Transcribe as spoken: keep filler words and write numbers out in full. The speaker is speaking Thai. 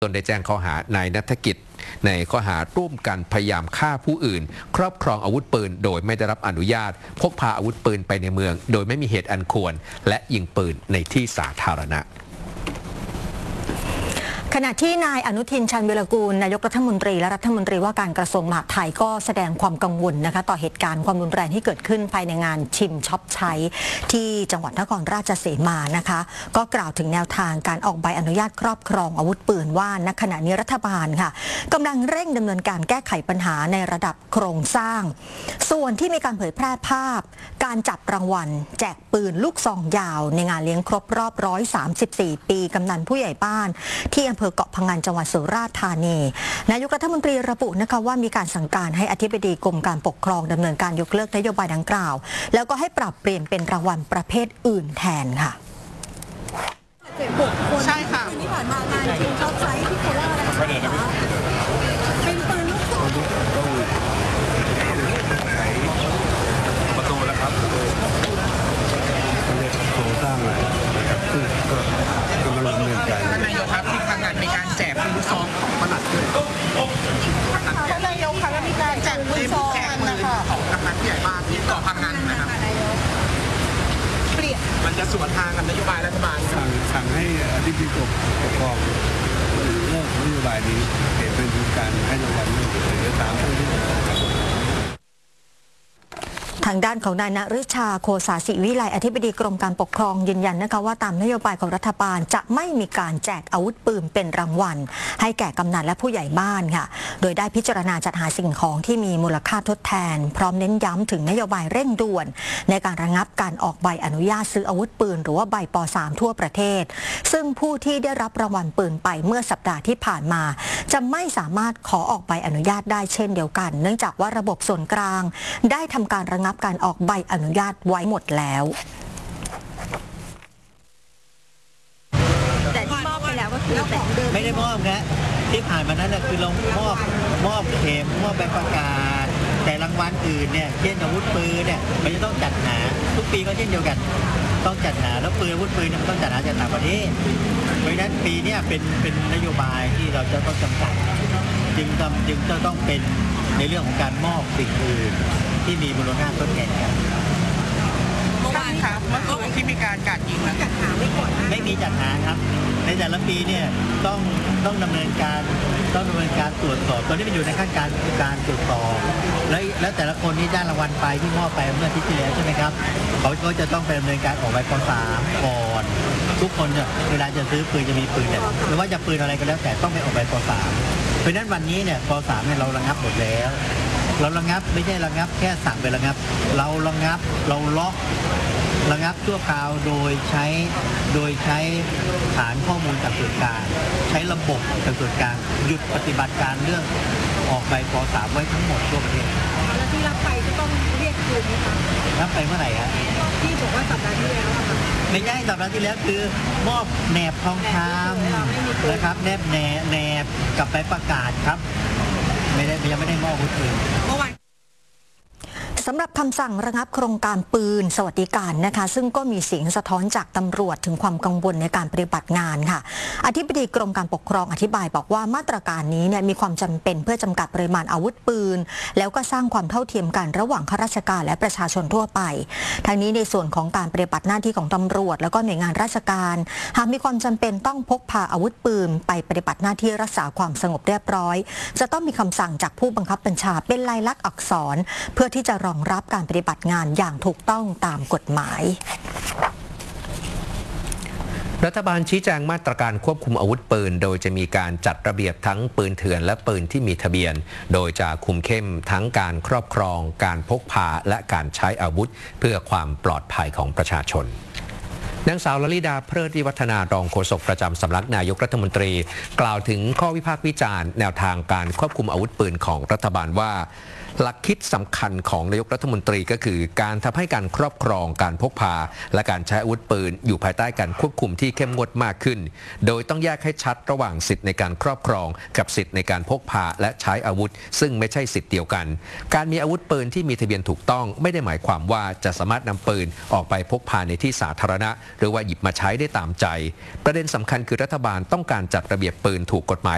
ตนได้แจ้งข้อหานายณัฐกิจในข้อหาร่วมกันพยายามฆ่าผู้อื่นครอบครองอาวุธปืนโดยไม่ได้รับอนุญาตพกพาอาวุธปืนไปในเมืองโดยไม่มีเหตุอันควรและยิงปืนในที่สาธารณะขณะที่นายอนุทินชาญวิรากูลนายกรัฐมนตรีและรัฐมนตรีว่าการกระทรวงมหาดไทยก็แสดงความกังวลนะคะต่อเหตุการณ์ความรุนแรงที่เกิดขึ้นภายในงานชิมช็อปใช้ที่จังหวัดนครราชสีมานะคะก็กล่าวถึงแนวทางการออกใบอนุญาตครอบครองอาวุธปืนว่าณขณะนี้รัฐบาลค่ะกำลังเร่งดำเนินการแก้ไขปัญหาในระดับโครงสร้างส่วนที่มีการเผยแพร่ภาพการจับรางวัลแจกปืนลูกซองยาวในงานเลี้ยงครบรอบหนึ่งร้อยสามสิบสี่ปีกำนันผู้ใหญ่บ้านที่อำเภอเกาะพะงันจังหวัดสุราษฎร์ธานีนายกรัฐมนตรีระบุนะคะว่ามีการสั่งการให้อธิบดีกรมการปกครองดำเนินการยกเลิกนโยบายดังกล่าวแล้วก็ให้ปรับเปลี่ยนเป็นรางวัลประเภทอื่นแทนค่ะใช่ค่ะที่ผ่านมางานชิงช็อปใช้ที่โคราชนะคะเป็นปืนลูกซองประตูแล้วครับโครงสร้างอะไรซึ่งก็กำลังดำเนินการนายกครับที่ทางงานมีการแจกปืนลูกซองของปลัดด้วยท่านนายกคะแล้วมีการแจกปืนแจกปืนของกำนันผู้ใหญ่บ้านที่เกาะพังงานนะครับเปลี่ยนมันจะสวนทางกับนโยบายรัฐบาลสั่งสั่งให้อธิบดีกรมปกครองเลิกนโยบายนี้เปลี่ยนเป็นการให้รางวัลเรื่องเดี๋ยวตามที่ทางด้านของนายณฤชาโคสาศิวิไลอธิบดีกรมการปกครองยืนยันนะคะว่าตามนโยบายของรัฐบาลจะไม่มีการแจกอาวุธปืนเป็นรางวัลให้แก่กำนันและผู้ใหญ่บ้านค่ะโดยได้พิจารณาจัดหาสิ่งของที่มีมูลค่าทดแทนพร้อมเน้นย้ำถึงนโยบายเร่งด่วนในการระงับการออกใบอนุญาตซื้ออาวุธปืนหรือว่าใบป สาม ทั่วประเทศซึ่งผู้ที่ได้รับรางวัลปืนไปเมื่อสัปดาห์ที่ผ่านมาจะไม่สามารถขอออกใบอนุญาตได้เช่นเดียวกันเนื่องจากว่าระบบส่วนกลางได้ทำการระงับการออกใบอนุญาตไว้หมดแล้วแต่ที่มอบไปแล้วก็คือของเดิมไม่ได้มอบนะที่ผ่านมานั้นคือเรามอบมอบเข็มมอบใบประกาศแต่รางวัลอื่นเนี่ยเช่นอาวุธปืนเนี่ยมันจะต้องจัดหาทุกปีก็เช่นเดียวกันต้องจัดหาแล้วปืนอาวุธปืนมันต้องจัดหาจากต่างประเทศเพราะฉะนั้นปีนี้เป็นเป็นนโยบายที่เราจะต้องจำกัดจึงจำจึงจะต้องเป็นในเรื่องของการมอบสิ่งอื่นที่มีมูลค่าทดแทนกันเมื่อวานครับเมื่อคืนที่มีการกัดยิงแล้วจัดหาไม่ก่อนไม่มีจัดหาครับในแต่ละปีเนี่ยต้องต้องดำเนินการต้องดำเนินการตรวจสอบตอนนี้มันอยู่ในขั้นการการตรวจสอบแล้วแล้วแต่ละคนที่ได้รางวัลไปที่มอบไปเมื่ออาทิตย์ที่แล้วใช่ไหมครับเขาก็จะต้องไปดำเนินการออกใบป สาม ก่อนทุกคนเนี่ยเวลาจะซื้อปืนจะมีปืนเนี่ยไม่ว่าจะปืนอะไรก็แล้วแต่ต้องไปออกใบป สาม เพราะฉะนั้นวันนี้เนี่ยป สาม เนี่ยเราระงับหมดแล้วเราระงับไม่ใช่ระงับแค่สั่งไประงับเราระงับเราล็อกระงับชั่วคราวโดยใช้โดยใช้ฐานข้อมูลจากส่วนกลางใช้ระบบจากส่วนกลางหยุดปฏิบัติการเรื่องออกใบป สาม ไว้ทั้งหมดทั่วประเทศแล้วที่รับไปจะต้องเรียกคืนไหมคะรับไปเมื่อไหร่ฮะที่บอกว่าสัปดาห์ที่แล้วค่ะไม่ใช่สัปดาห์ที่แล้วคือมอบแหนบทองคำนะครับแนบแหนบแหนบกับใบประกาศครับไม่ได้ยังไม่ได้มอบอาวุธปืนสำหรับคำสั่งระงับโครงการปืนสวัสดิการนะคะซึ่งก็มีเสียงสะท้อนจากตำรวจถึงความกังวลในการปฏิบัติงานค่ะอธิบดีกรมการปกครองอธิบายบอกว่ามาตรการนี้เนี่ยมีความจำเป็นเพื่อจำกัดปริมาณอาวุธปืนแล้วก็สร้างความเท่าเทียมกันระหว่างข้าราชการและประชาชนทั่วไปทั้งนี้ในส่วนของการปฏิบัติหน้าที่ของตำรวจแล้วก็หน่วยงานราชการหากมีความจำเป็นต้องพกพาอาวุธปืนไปปฏิบัติหน้าที่รักษาความสงบเรียบร้อยจะต้องมีคำสั่งจากผู้บังคับบัญชาเป็นลายลักษณ์อักษรเพื่อที่จะรองรับการปฏิบัติงานอย่างถูกต้องตามกฎหมายรัฐบาลชี้แจงมาตรการควบคุมอาวุธปืนโดยจะมีการจัดระเบียบทั้งปืนเถื่อนและปืนที่มีทะเบียนโดยจะคุมเข้มทั้งการครอบครองการพกพาและการใช้อาวุธเพื่อความปลอดภัยของประชาชนนางสาวลลิดาเพลิดวิวัฒนารองโฆษกประจำสำนักนายกรัฐมนตรีกล่าวถึงข้อวิพากษ์วิจารณ์แนวทางการควบคุมอาวุธปืนของรัฐบาลว่าหลักคิดสำคัญของนายกรัฐมนตรีก็คือการทำให้การครอบครองการพกพาและการใช้อาวุธปืนอยู่ภายใต้การควบคุมที่เข้มงวดมากขึ้นโดยต้องแยกให้ชัดระหว่างสิทธิในการครอบครองกับสิทธิในการพกพาและใช้อาวุธซึ่งไม่ใช่สิทธิเดียวกันการมีอาวุธปืนที่มีทะเบียนถูกต้องไม่ได้หมายความว่าจะสามารถนำปืนออกไปพกพาในที่สาธารณะหรือว่าหยิบมาใช้ได้ตามใจประเด็นสำคัญคือรัฐบาลต้องการจัดระเบียบปืนถูกกฎหมาย